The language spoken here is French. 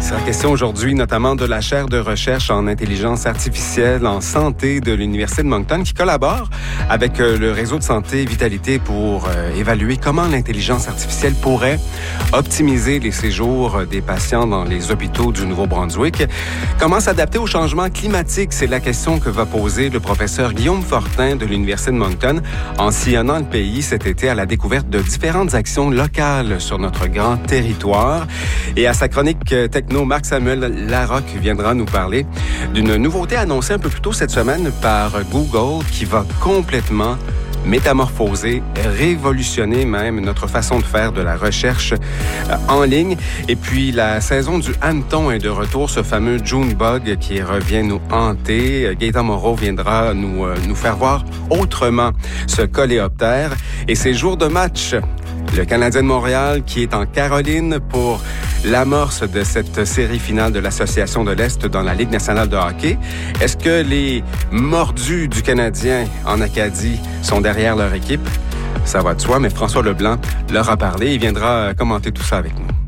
sera question aujourd'hui notamment de la chaire de recherche en intelligence artificielle en santé de l'Université de Moncton qui collabore avec le réseau de santé Vitalité pour évaluer comment l'intelligence artificielle pourrait optimiser les séjours des patients dans les hôpitaux du Nouveau-Brunswick. Comment s'adapter au changement climatique? C'est la question que va poser le professeur Guillaume Fortin de l'Université de Moncton en sillonnant le pays cet été à la découverte de différentes actions locales sur notre grand territoire. Et à sa chronique techno, Marc-Samuel Larocque viendra nous parler d'une nouveauté annoncée un peu plus tôt cette semaine par Google qui va complètement métamorphoser, révolutionner même notre façon de faire de la recherche en ligne. Et puis, la saison du hanneton est de retour, ce fameux Junebug qui revient nous hanter. Gaëtan Moreau viendra nous faire voir autrement ce coléoptère. Et ces jours de match, le Canadien de Montréal qui est en Caroline pour l'amorce de cette série finale de l'Association de l'Est dans la Ligue nationale de hockey. Est-ce que les mordus du Canadien en Acadie sont derrière leur équipe? Ça va de soi, mais François Leblanc leur a parlé. Il viendra commenter tout ça avec nous.